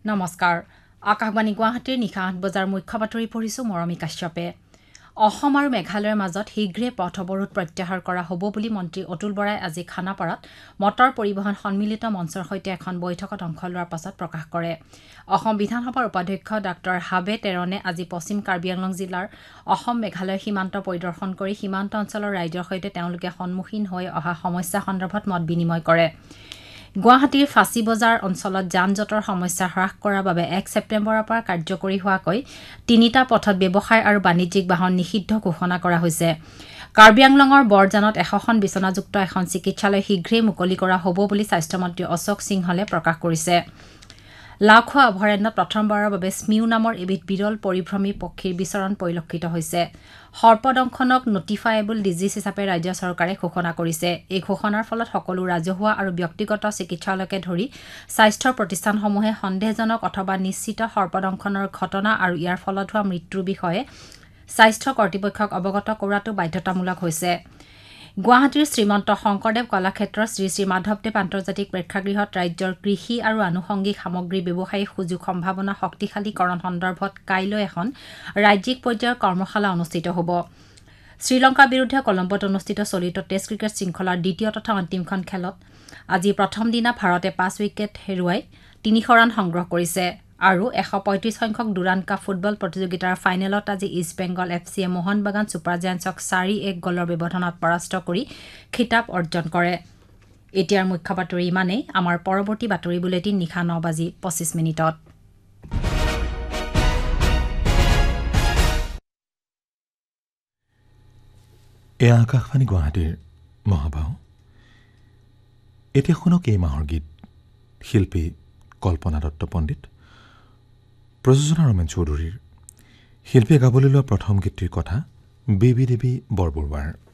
নমস্কাৰ আকাশবাণী গুৱাহাটীৰ নিশা ৮ বজাৰ মুখ্য বাতৰি পঢ়িছো মৰমী কাশ্যপে অসম আৰু মেঘালয়ৰ মাজত শীঘ্ৰে পথ অৱৰোধ প্ৰত্যাহাৰ কৰা হ'ব বুলি মন্ত্ৰী অতুল বৰাই আজি খানাপাৰাত মটৰ পৰিবহণ সন্মিলিত মঞ্চৰ সৈতে এখন বৈঠকত অংশ লোৱাৰ পাছত প্ৰকাশ কৰে অসম বিধানসভাৰ উপাধ্যক্ষ ডাক্তৰ হাবে তেৰণে আজি পশ্চিম কাৰ্বি আংলং জিলাৰ অসম মেঘালয় সীমান্ত পৰিদৰ্শন কৰি সীমান্ত অঞ্চলৰ ৰাইজৰ সৈতে তেওঁলোকে সন্মুখীন হৈ অহা সমস্যা সন্দৰ্ভত মত বিনিময় কৰে গুৱাহাটীৰ ফাঁচী বজাৰ অঞ্চলত যান-জঁটৰ সমস্যা হ্ৰাস কৰাৰ বাবে ১ ছেপ্টেম্বৰৰ পৰা কাৰ্যকৰী হোৱাকৈ ৩টা পথত ব্যৱসায় আৰু বাণিজ্যিক বাহন নিষিদ্ধ ঘোষণা কৰা হৈছে কাৰ্বি আংলঙৰ বৰজানত ১০০খন বিচনাযুক্ত এখন চিকিৎসালয় শীঘ্ৰেই মুকলি কৰা হ'ব বুলি স্বাস্থ্যমন্ত্ৰী অশোক সিংহলে প্ৰকাশ কৰিছে লাওখোৱা অভয়াৰণ্যত প্ৰথমবাৰৰ বাবে স্মিউ নামৰ এবিধ বিৰল পৰিভ্ৰমী পক্ষীৰ বিচৰণ পৰিলক্ষিত হৈছে সৰ্পদংশনক নটিফায়েবল ডিজিজ হিচাপে ৰাজ্য চৰকাৰে ঘোষণা কৰিছে এই ঘোষণাৰ ফলত সকলো ৰাজহুৱা আৰু ব্যক্তিগত চিকিৎসালয়কে ধৰি স্বাস্থ্য প্ৰতিষ্ঠানসমূহে সন্দেহজনক অথবা নিশ্চিত সৰ্পদংশনৰ ঘটনা আৰু ইয়াৰ ফলত হোৱা মৃত্যুৰ বিষয়ে স্বাস্থ্য কৰ্তৃপক্ষক অৱগত কৰাটো বাধ্যতামূলক হৈছে গুৱাহাটীৰ শ্ৰীমন্ত শংকৰদেৱ কলাক্ষেত্ৰৰ শ্ৰী শ্ৰী মাধৱদেৱ আন্তৰ্জাতিক প্ৰেক্ষাগৃহত ৰাজ্যৰ কৃষি আৰু আনুষংগিক সামগ্ৰী ব্যৱসায়িক সুযোগ সম্ভাৱনা শক্তিশালীকৰণ সন্দৰ্ভত কাইলৈ এখন ৰাজ্যিক পৰ্যায়ৰ কৰ্মশালা অনুষ্ঠিত হ'ব শ্ৰীলংকাৰ বিৰুদ্ধে কলম্বোত অনুষ্ঠিত চলিত টেষ্ট ক্ৰিকেট শৃংখলাৰ দ্বিতীয় তথা অন্তিমখন খেলত আজি প্ৰথম দিনা ভাৰতে ৫ উইকেট হেৰুৱাই ৩০০ ৰান সংগ্ৰহ কৰিছে আৰু ১৩৫ সংখ্যক ডুৰাণ্ড কাপ ফুটবল প্ৰতিযোগিতাৰ ফাইনেলত আজি ইষ্ট বেংগল এফচিয়ে মোহন বাগান ছুপাৰ জায়াণ্টছক ৪-১ গ'লৰ ব্যৱধানত পৰাস্ত কৰি খিতাপ অৰ্জন কৰে এতিয়াৰ মুখ্য বাতৰি ইমানেই আমাৰ পৰৱৰ্তী বাতৰি বুলেটিন নিশা ৯:২৫ এয়া আকাশবাণী গুৱাহাটীৰ মহাবাহু এতিয়া শুনক এই মাহৰ গীত শিল্পী কল্পনা দত্ত পণ্ডিত প্ৰযোজনা ৰমেন চৌধুৰীৰ শিল্পীয়ে গাবলৈ লোৱা প্ৰথম গীতটিৰ কথা বেবী দেৱী বৰবৰুৱাৰ